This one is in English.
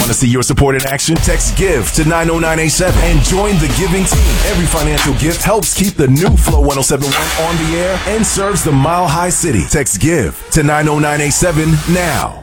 Want to see your support in action? Text GIVE to 90987 and join the giving team. Every financial gift helps keep the new Flow 1071 on the air and serves the Mile High City. Text GIVE to 90987 now.